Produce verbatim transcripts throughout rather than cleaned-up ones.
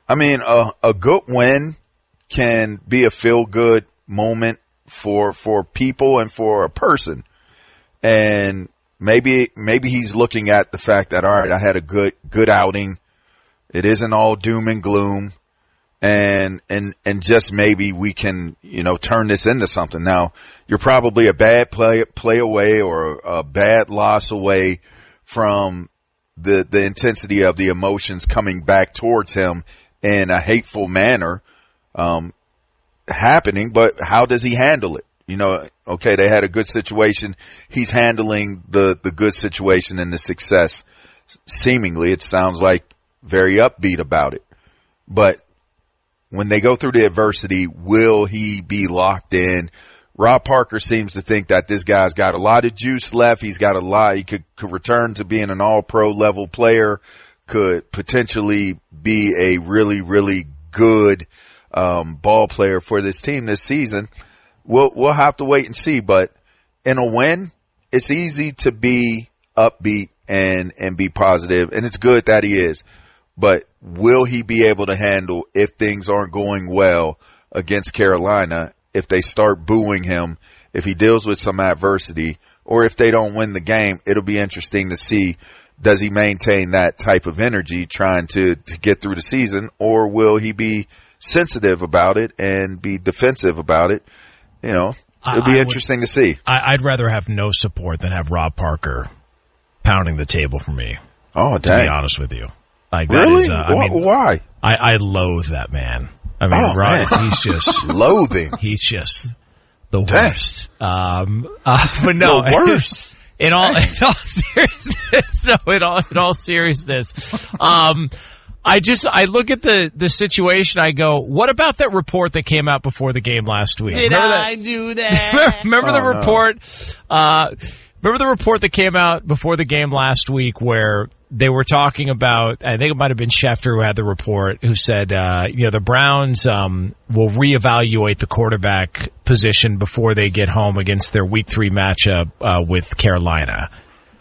I mean, a, a good win can be a feel-good moment for for people and for a person. And maybe maybe he's looking at the fact that, all right, I had a good good outing. It isn't all doom and gloom. And and and just maybe we can, you know, turn this into something. Now, you're probably a bad play play away or a bad loss away from the the intensity of the emotions coming back towards him in a hateful manner um happening, but how does he handle it? You know, okay, they had a good situation. He's handling the the good situation and the success. Seemingly, it sounds like very upbeat about it. But when they go through the adversity, will he be locked in? Rob Parker seems to think that this guy's got a lot of juice left. He's got a lot. He could, could return to being an all-pro level player, could potentially be a really, really good um ball player for this team this season. We'll we'll have to wait and see. But in a win, it's easy to be upbeat and and be positive, and it's good that he is. But will he be able to handle if things aren't going well against Carolina, if they start booing him, if he deals with some adversity, or if they don't win the game? It'll be interesting to see, does he maintain that type of energy trying to, to get through the season, or will he be sensitive about it and be defensive about it? You know, it'll be I, I interesting would, to see. I, I'd rather have no support than have Rob Parker pounding the table for me. Oh, dang. To be honest with you. Like, really? That is, uh, I mean, why? I, I loathe that man. I mean, oh, Rob, man. he's just loathing. He's just the Dang. worst. Um, uh, but no, the worst. In all, in all seriousness, no, in all, in all seriousness, um, I just, I look at the, the situation, I go, what about that report that came out before the game last week? Did remember I that? do that? remember oh, the no. report, uh, remember the report that came out before the game last week where they were talking about, I think it might have been Schefter who had the report, who said, uh, you know, the Browns, um, will reevaluate the quarterback position before they get home against their week three matchup, uh, with Carolina.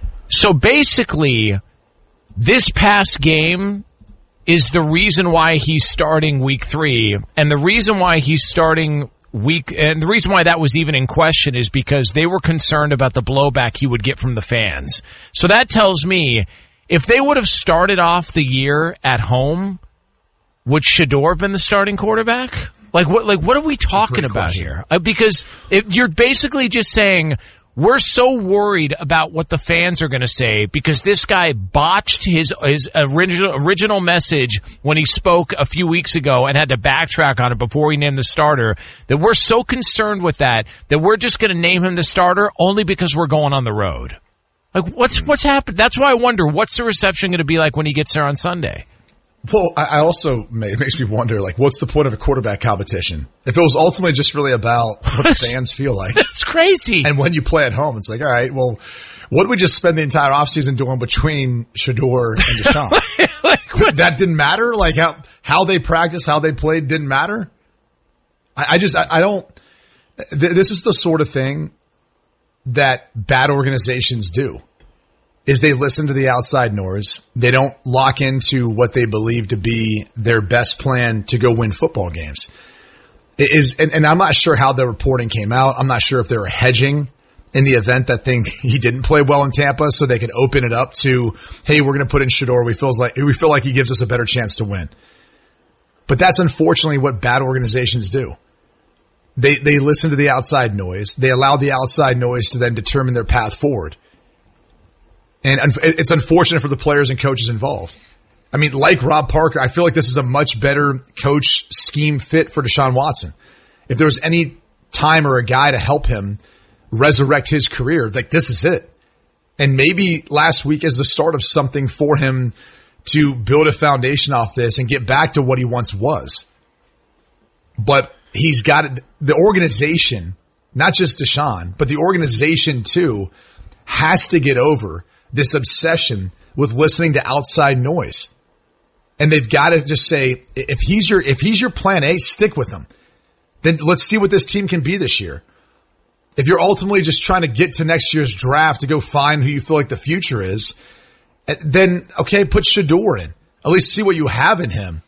So basically, this past game is the reason why he's starting week three, and the reason why he's starting week, and the reason why that was even in question is because they were concerned about the blowback he would get from the fans. So that tells me, if they would have started off the year at home, would Shedeur have been the starting quarterback? Like what? Like what are we talking about question. here? Uh, because if you're basically just saying we're so worried about what the fans are going to say because this guy botched his his original original message when he spoke a few weeks ago and had to backtrack on it before he named the starter. That we're so concerned with that that we're just going to name him the starter only because we're going on the road. Like, what's what's happened? That's why I wonder, what's the reception going to be like when he gets there on Sunday? Well, I also, it makes me wonder, like, what's the point of a quarterback competition? If it was ultimately just really about what the fans feel like. That's crazy. And when you play at home, it's like, all right, well, what did we just spend the entire offseason doing between Shedeur and Deshaun? like, that didn't matter? Like, how how they practiced, how they played didn't matter? I, I just, I, I don't, th- this is the sort of thing that bad organizations do. Is they listen to the outside noise. They don't lock into what they believe to be their best plan to go win football games. It is, and, and I'm not sure how the reporting came out. I'm not sure if they were hedging in the event that thing he didn't play well in Tampa, so they could open it up to, hey, we're going to put in Shedeur. We feels like we feel like he gives us a better chance to win. But that's unfortunately what bad organizations do. They they listen to the outside noise. They allow the outside noise to then determine their path forward. And it's unfortunate for the players and coaches involved. I mean, like Rob Parker, I feel like this is a much better coach scheme fit for Deshaun Watson. If there was any time or a guy to help him resurrect his career, like this is it. And maybe last week is the start of something for him to build a foundation off this and get back to what he once was. But he's got it, the organization, not just Deshaun, but the organization too, has to get over this obsession with listening to outside noise. And they've got to just say, if he's your, if he's your plan A, stick with him. Then let's see what this team can be this year. If you're ultimately just trying to get to next year's draft to go find who you feel like the future is, then okay, put Shedeur in. At least see what you have in him.